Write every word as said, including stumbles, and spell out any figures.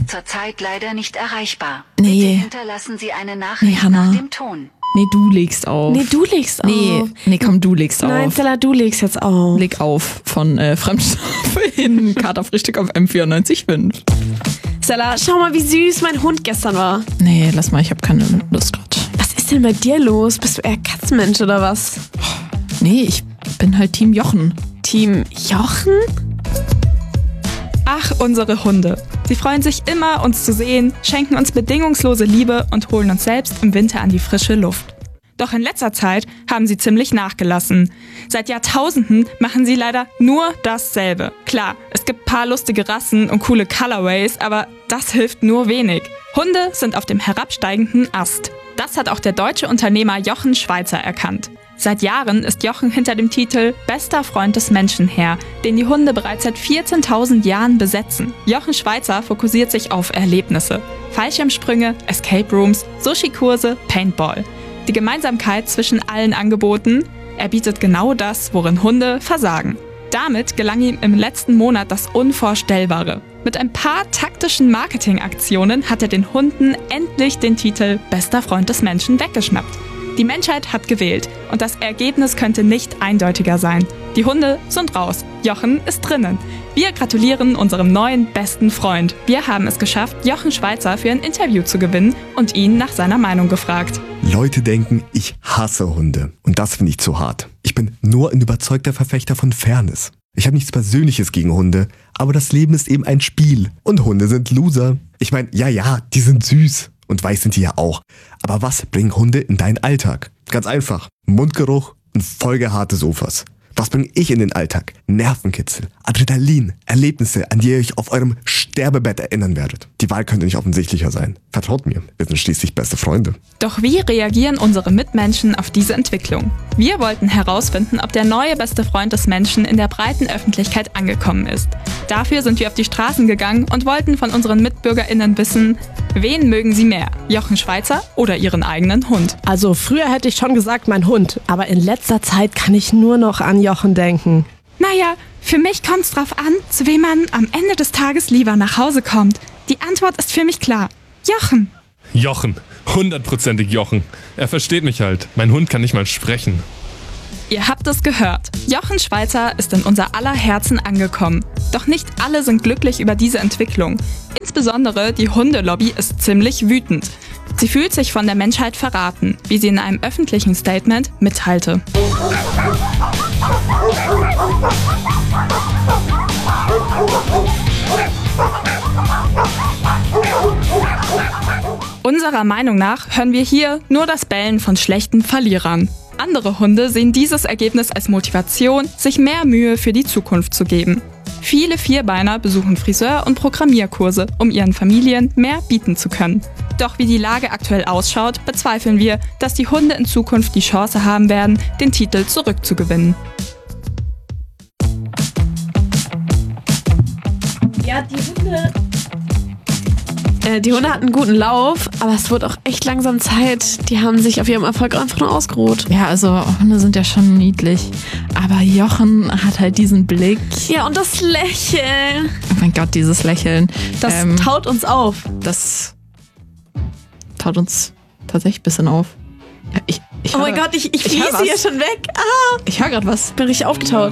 zurzeit leider nicht erreichbar. Nee. Bitte hinterlassen Sie eine Nachricht Nee, Hannah. nach dem Ton. Nee, du legst auf. Nee, du legst auf. Nee, nee, komm, du legst auf. Nein, Stella, du legst jetzt auf. Leg auf von äh, Fremdstoffe in Katerfrühstück auf M vierundneunzig Komma fünf. Stella, schau mal, wie süß mein Hund gestern war. Nee, lass mal, ich hab keine Lust grad. Was ist denn bei dir los? Bist du eher Katzenmensch oder was? Nee, ich bin halt Team Jochen. Team Jochen? Ach, unsere Hunde. Sie freuen sich immer, uns zu sehen, schenken uns bedingungslose Liebe und holen uns selbst im Winter an die frische Luft. Doch in letzter Zeit haben sie ziemlich nachgelassen. Seit Jahrtausenden machen sie leider nur dasselbe. Klar, es gibt paar lustige Rassen und coole Colorways, aber das hilft nur wenig. Hunde sind auf dem herabsteigenden Ast. Das hat auch der deutsche Unternehmer Jochen Schweizer erkannt. Seit Jahren ist Jochen hinter dem Titel Bester Freund des Menschen her, den die Hunde bereits seit vierzehntausend Jahren besetzen. Jochen Schweizer fokussiert sich auf Erlebnisse. Fallschirmsprünge, Escape Rooms, Sushi-Kurse, Paintball. Die Gemeinsamkeit zwischen allen Angeboten: er bietet genau das, worin Hunde versagen. Damit gelang ihm im letzten Monat das Unvorstellbare. Mit ein paar taktischen Marketingaktionen hat er den Hunden endlich den Titel Bester Freund des Menschen weggeschnappt. Die Menschheit hat gewählt und das Ergebnis könnte nicht eindeutiger sein. Die Hunde sind raus, Jochen ist drinnen. Wir gratulieren unserem neuen besten Freund. Wir haben es geschafft, Jochen Schweizer für ein Interview zu gewinnen und ihn nach seiner Meinung gefragt. Leute denken, ich hasse Hunde. Und das finde ich zu hart. Ich bin nur ein überzeugter Verfechter von Fairness. Ich habe nichts Persönliches gegen Hunde, aber das Leben ist eben ein Spiel. Und Hunde sind Loser. Ich meine, ja, ja, die sind süß. Und weiß sind die ja auch. Aber was bringen Hunde in deinen Alltag? Ganz einfach. Mundgeruch und vollgeharte Sofas. Was bringe ich in den Alltag? Nervenkitzel, Adrenalin, Erlebnisse, an die ihr euch auf eurem Sterbebett erinnern werdet. Die Wahl könnte nicht offensichtlicher sein. Vertraut mir, wir sind schließlich beste Freunde. Doch wie reagieren unsere Mitmenschen auf diese Entwicklung? Wir wollten herausfinden, ob der neue beste Freund des Menschen in der breiten Öffentlichkeit angekommen ist. Dafür sind wir auf die Straßen gegangen und wollten von unseren MitbürgerInnen wissen, wen mögen sie mehr? Jochen Schweizer oder ihren eigenen Hund? Also früher hätte ich schon gesagt, mein Hund. Aber in letzter Zeit kann ich nur noch an Jochen denken. Naja, für mich kommt es drauf an, zu wem man am Ende des Tages lieber nach Hause kommt. Die Antwort ist für mich klar. Jochen. Jochen. Hundertprozentig Jochen. Er versteht mich halt. Mein Hund kann nicht mal sprechen. Ihr habt es gehört. Jochen Schweizer ist in unser aller Herzen angekommen. Doch nicht alle sind glücklich über diese Entwicklung. Insbesondere die Hundelobby ist ziemlich wütend. Sie fühlt sich von der Menschheit verraten, wie sie in einem öffentlichen Statement mitteilte. Unserer Meinung nach hören wir hier nur das Bellen von schlechten Verlierern. Andere Hunde sehen dieses Ergebnis als Motivation, sich mehr Mühe für die Zukunft zu geben. Viele Vierbeiner besuchen Friseur- und Programmierkurse, um ihren Familien mehr bieten zu können. Doch wie die Lage aktuell ausschaut, bezweifeln wir, dass die Hunde in Zukunft die Chance haben werden, den Titel zurückzugewinnen. Ja, die Hunde... Äh, die Hunde hatten einen guten Lauf, aber es wurde auch echt langsam Zeit. Die haben sich auf ihrem Erfolg einfach nur ausgeruht. Ja, also Hunde sind ja schon niedlich. Aber Jochen hat halt diesen Blick. Ja, und das Lächeln. Oh mein Gott, dieses Lächeln. Das Ähm, taut uns auf. Das taut uns tatsächlich ein bisschen auf. Ja, ich, ich Oh hör mein grad- Gott, ich, ich ich hör fließe hier was. schon weg. Ah, Ich höre gerade was. bin richtig aufgetaut.